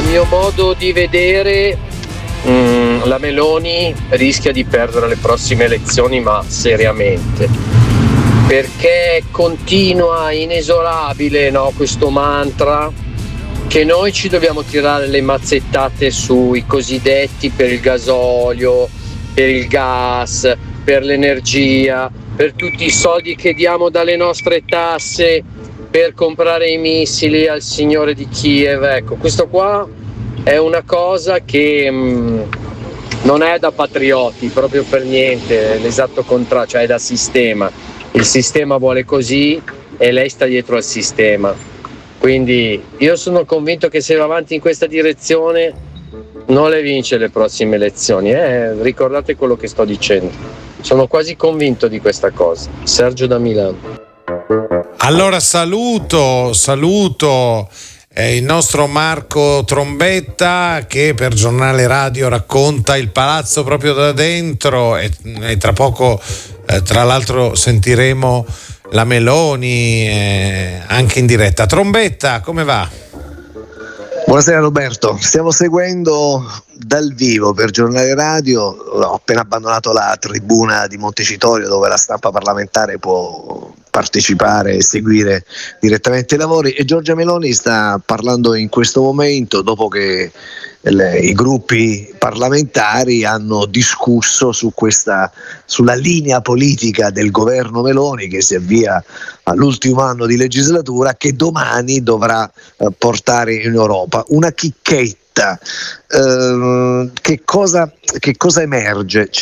mio modo di vedere, la Meloni rischia di perdere le prossime elezioni, ma seriamente, perché continua inesorabile, no, questo mantra che noi ci dobbiamo tirare le mazzettate sui cosiddetti per il gasolio, per il gas, per l'energia, per tutti i soldi che diamo dalle nostre tasse per comprare i missili al signore di Kiev. Ecco, questo qua è una cosa che non è da patrioti, proprio per niente, è l'esatto contrario, cioè è da sistema. Il sistema vuole così e lei sta dietro al sistema. Quindi io sono convinto che se va avanti in questa direzione non le vince le prossime elezioni. Ricordate quello che sto dicendo. Sono quasi convinto di questa cosa. Sergio da Milano. Allora saluto il nostro Marco Trombetta, che per Giornale Radio racconta il palazzo proprio da dentro, e tra poco tra l'altro sentiremo la Meloni anche in diretta. Trombetta, come va? Buonasera Roberto, stiamo seguendo dal vivo per Giornale Radio. Ho appena abbandonato la tribuna di Montecitorio, dove la stampa parlamentare può partecipare e seguire direttamente i lavori, e Giorgia Meloni sta parlando in questo momento, dopo che i gruppi parlamentari hanno discusso sulla linea politica del governo Meloni, che si avvia all'ultimo anno di legislatura, che domani dovrà portare in Europa. Una chicchetta. Che cosa emerge?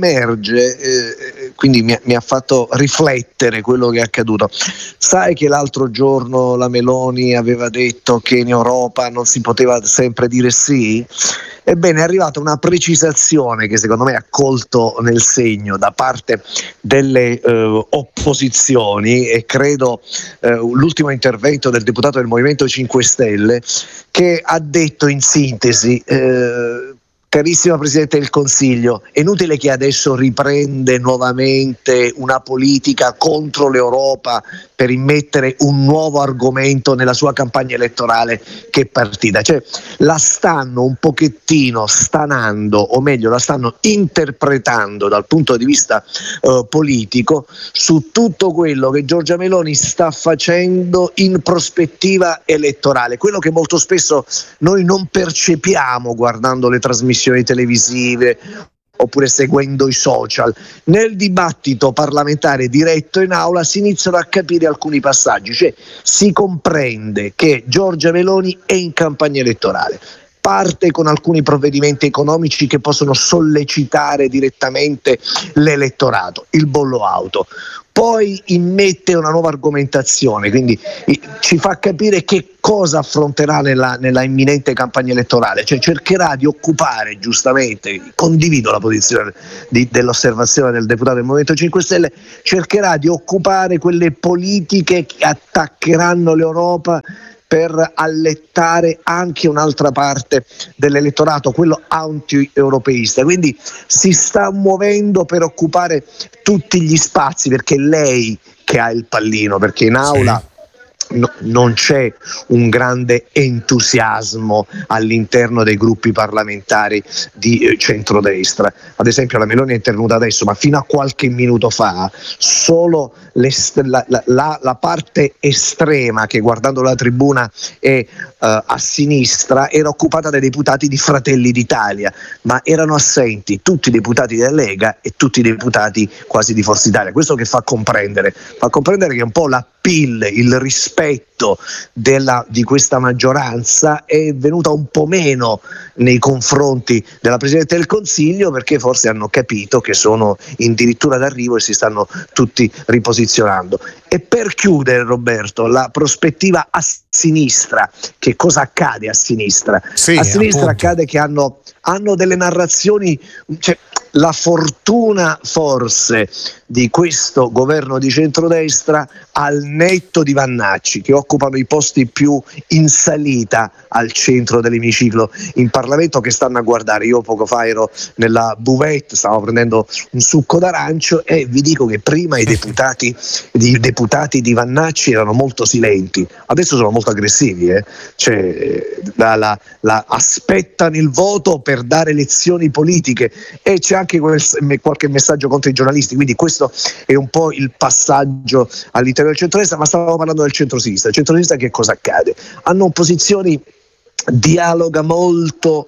Quindi mi ha fatto riflettere quello che è accaduto. Sai che l'altro giorno la Meloni aveva detto che in Europa non si poteva sempre dire sì? Ebbene, è arrivata una precisazione che secondo me ha colto nel segno da parte delle opposizioni, e credo l'ultimo intervento del deputato del Movimento 5 Stelle, che ha detto in sintesi: carissima Presidente del Consiglio, è inutile che adesso riprende nuovamente una politica contro l'Europa per immettere un nuovo argomento nella sua campagna elettorale che è partita. Cioè, la stanno un pochettino stanando, o meglio la stanno interpretando dal punto di vista politico, su tutto quello che Giorgia Meloni sta facendo in prospettiva elettorale, quello che molto spesso noi non percepiamo guardando le trasmissioni televisive oppure seguendo i social. Nel dibattito parlamentare diretto in aula si iniziano a capire alcuni passaggi, cioè si comprende che Giorgia Meloni è in campagna elettorale, parte con alcuni provvedimenti economici che possono sollecitare direttamente l'elettorato, il bollo auto, poi immette una nuova argomentazione, quindi ci fa capire che cosa affronterà nella imminente campagna elettorale, cioè cercherà di occupare, giustamente, condivido la posizione dell'osservazione del deputato del Movimento 5 Stelle, cercherà di occupare quelle politiche che attaccheranno l'Europa per allettare anche un'altra parte dell'elettorato, quello anti-europeista. Quindi si sta muovendo per occupare tutti gli spazi, perché è lei che ha il pallino, perché in aula non c'è un grande entusiasmo all'interno dei gruppi parlamentari di centrodestra. Ad esempio la Meloni è intervenuta adesso, ma fino a qualche minuto fa solo la parte estrema, che guardando la tribuna è a sinistra, era occupata dai deputati di Fratelli d'Italia, ma erano assenti tutti i deputati della Lega e tutti i deputati quasi di Forza Italia. Questo che fa comprendere che un po' il rispetto di questa maggioranza è venuta un po' meno nei confronti della Presidente del Consiglio, perché forse hanno capito che sono addirittura d'arrivo e si stanno tutti riposizionando. E per chiudere, Roberto, la prospettiva a sinistra, che cosa accade a sinistra? Sì, a sinistra appunto. accade che hanno delle narrazioni, cioè, la fortuna forse di questo governo di centrodestra, al netto di Vannacci, che occupano i posti più in salita al centro dell'emiciclo in Parlamento, che stanno a guardare. Io poco fa ero nella buvette, stavo prendendo un succo d'arancio e vi dico che prima i deputati di Vannacci erano molto silenti, adesso sono molto aggressivi, cioè, aspettano il voto per dare lezioni politiche, e c'è anche qualche messaggio contro i giornalisti, quindi questo è un po' il passaggio all'interno del centrodestra. Ma stavamo parlando del centrosinistra. Il centrosinistra che cosa accade? Hanno opposizioni, dialoga molto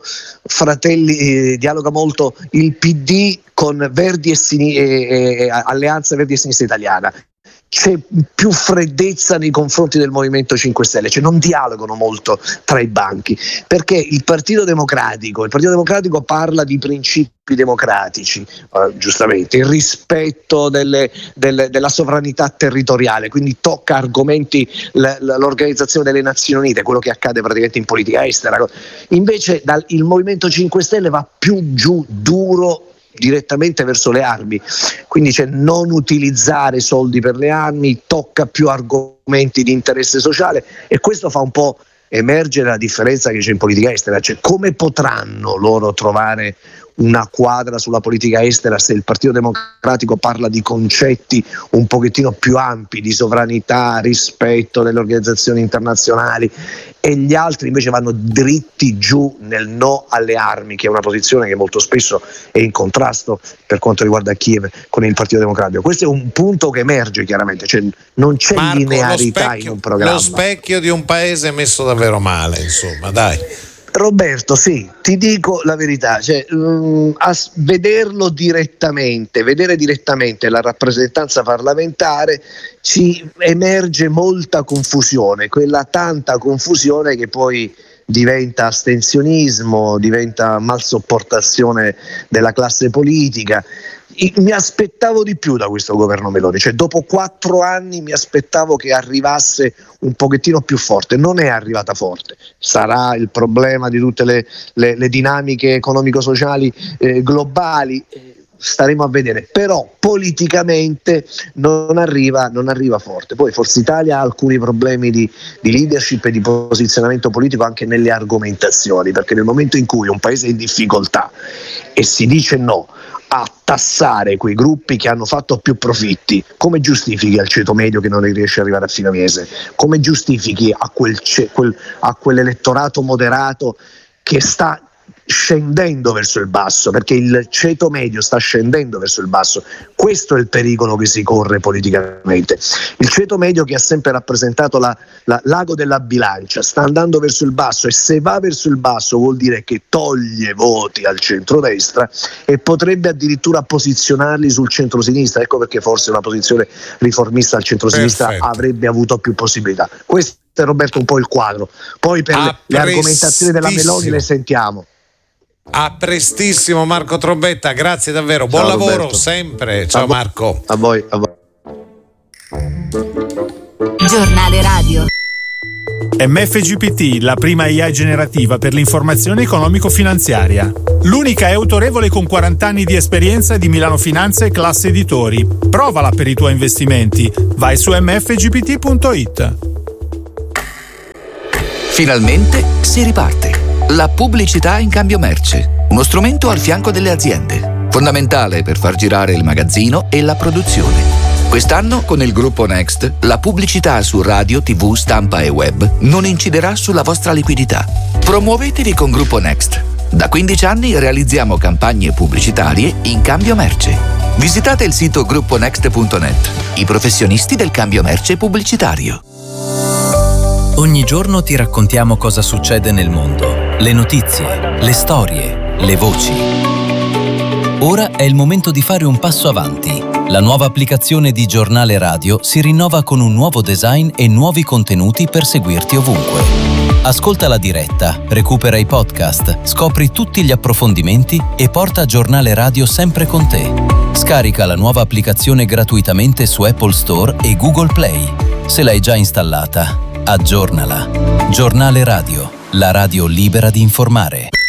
dialoga molto il PD con Verdi e Alleanza Verdi e Sinistra Italiana. C'è più freddezza nei confronti del Movimento 5 Stelle, cioè non dialogano molto tra i banchi, perché il Partito Democratico parla di principi democratici, giustamente, il rispetto della sovranità territoriale, quindi tocca argomenti, l'Organizzazione delle Nazioni Unite, quello che accade praticamente in politica estera. Invece il Movimento 5 Stelle va più giù, duro, direttamente verso le armi, quindi c'è non utilizzare soldi per le armi, tocca più argomenti di interesse sociale, e questo fa un po' emergere la differenza che c'è in politica estera, cioè come potranno loro trovare una quadra sulla politica estera se il Partito Democratico parla di concetti un pochettino più ampi di sovranità, rispetto delle organizzazioni internazionali, e gli altri invece vanno dritti giù nel no alle armi, che è una posizione che molto spesso è in contrasto per quanto riguarda Kiev con il Partito Democratico. Questo è un punto che emerge chiaramente, cioè non c'è linearità in un programma. Lo specchio di un paese messo davvero male, insomma, dai. Roberto, sì, ti dico la verità, cioè, vedere direttamente la rappresentanza parlamentare ci emerge molta confusione, quella tanta confusione che poi diventa astensionismo, diventa malsopportazione della classe politica. Mi aspettavo di più da questo governo Meloni, cioè dopo 4 anni mi aspettavo che arrivasse un pochettino più forte, non è arrivata forte. Sarà il problema di tutte le dinamiche economico-sociali globali, staremo a vedere, però politicamente non arriva forte. Poi Forza Italia ha alcuni problemi di leadership e di posizionamento politico anche nelle argomentazioni, perché nel momento in cui un paese è in difficoltà e si dice no a tassare quei gruppi che hanno fatto più profitti, come giustifichi al ceto medio che non riesce ad arrivare a fine mese? Come giustifichi a quell'elettorato moderato che sta scendendo verso il basso, perché il ceto medio sta scendendo verso il basso? Questo è il pericolo che si corre politicamente. Il ceto medio, che ha sempre rappresentato l'ago della bilancia, sta andando verso il basso, e se va verso il basso vuol dire che toglie voti al centrodestra e potrebbe addirittura posizionarli sul centrosinistra. Ecco perché forse una posizione riformista al centrosinistra avrebbe avuto più possibilità. Questo è, Roberto, un po' il quadro. Poi per le argomentazioni della Meloni le sentiamo. A prestissimo, Marco Trombetta, grazie davvero, buon lavoro, Roberto. Sempre. Ciao Marco. A voi. Giornale Radio. MFGPT, la prima AI generativa per l'informazione economico-finanziaria. L'unica è autorevole con 40 anni di esperienza di Milano Finanza e Classe Editori. Provala per i tuoi investimenti. Vai su mfgpt.it. Finalmente si riparte. La pubblicità in cambio merce, uno strumento al fianco delle aziende, fondamentale per far girare il magazzino e la produzione. Quest'anno, con il gruppo Next, la pubblicità su radio, TV, stampa e web non inciderà sulla vostra liquidità. Promuovetevi con Gruppo Next. Da 15 anni realizziamo campagne pubblicitarie in cambio merce. Visitate il sito grupponext.net, i professionisti del cambio merce pubblicitario. Ogni giorno ti raccontiamo cosa succede nel mondo. Le notizie, le storie, le voci. Ora è il momento di fare un passo avanti. La nuova applicazione di Giornale Radio si rinnova con un nuovo design e nuovi contenuti per seguirti ovunque. Ascolta la diretta, recupera i podcast, scopri tutti gli approfondimenti e porta Giornale Radio sempre con te. Scarica la nuova applicazione gratuitamente su Apple Store e Google Play. Se l'hai già installata, aggiornala. Giornale Radio, la radio libera di informare.